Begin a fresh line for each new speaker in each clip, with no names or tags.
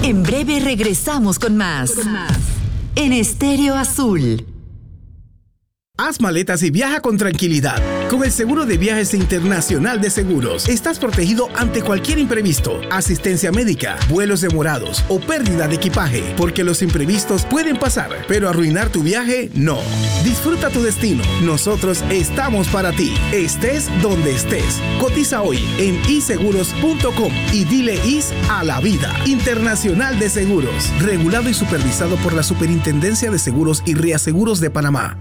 En breve regresamos con más. En Estéreo Azul.
Haz maletas y viaja con tranquilidad. Con el seguro de viajes internacional de seguros, estás protegido ante cualquier imprevisto, asistencia médica, vuelos demorados o pérdida de equipaje, porque los imprevistos pueden pasar, pero arruinar tu viaje, no. Disfruta tu destino. Nosotros estamos para ti. Estés donde estés. Cotiza hoy en iseguros.com y dile IS a la vida. Internacional de Seguros. Regulado y supervisado por la Superintendencia de Seguros y Reaseguros de Panamá.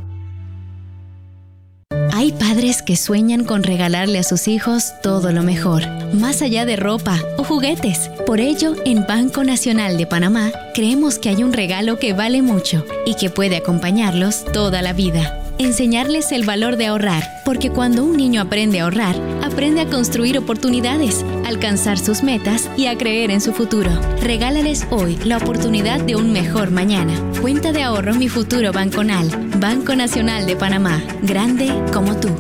Hay padres que sueñan con regalarle a sus hijos todo lo mejor, más allá de ropa o juguetes. Por ello, en Banco Nacional de Panamá, creemos que hay un regalo que vale mucho y que puede acompañarlos toda la vida. Enseñarles el valor de ahorrar, porque cuando un niño aprende a ahorrar, aprende a construir oportunidades, alcanzar sus metas y a creer en su futuro. Regálales hoy la oportunidad de un mejor mañana. Cuenta de ahorro Mi Futuro Banconal. Banco Nacional de Panamá. Grande como tú.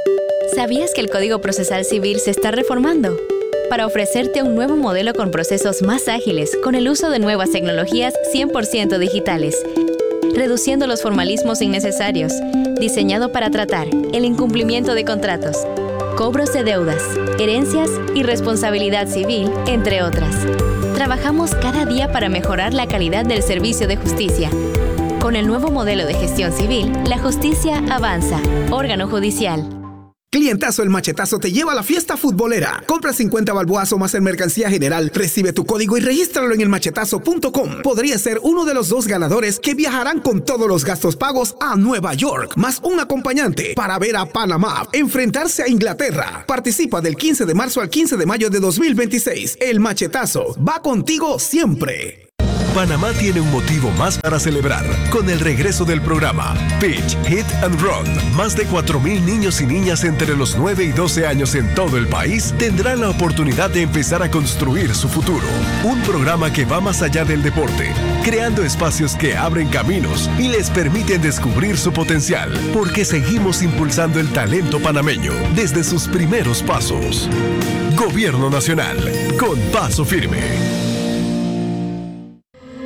¿Sabías que el Código Procesal Civil se está reformando? Para ofrecerte un nuevo modelo con procesos más ágiles, con el uso de nuevas tecnologías 100% digitales, reduciendo los formalismos innecesarios, diseñado para tratar el incumplimiento de contratos, cobros de deudas, herencias y responsabilidad civil, entre otras. Trabajamos cada día para mejorar la calidad del servicio de justicia. Con el nuevo modelo de gestión civil, la justicia avanza. Órgano judicial.
Clientazo El Machetazo te lleva a la fiesta futbolera. Compra 50 balboas o más en mercancía general, recibe tu código y regístralo en elmachetazo.com. Podría ser uno de los 2 ganadores que viajarán con todos los gastos pagos a Nueva York, más un acompañante para ver a Panamá enfrentarse a Inglaterra. Participa del 15 de marzo al 15 de mayo de 2026. El Machetazo va contigo siempre.
Panamá tiene un motivo más para celebrar con el regreso del programa Pitch, Hit and Run. Más de 4,000 niños y niñas entre los 9 y 12 años en todo el país tendrán la oportunidad de empezar a construir su futuro. Un programa que va más allá del deporte, creando espacios que abren caminos y les permiten descubrir su potencial, porque seguimos impulsando el talento panameño desde sus primeros pasos. Gobierno Nacional, con paso firme.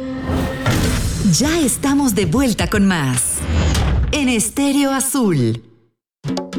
Ya estamos de vuelta con más. En Estéreo Azul.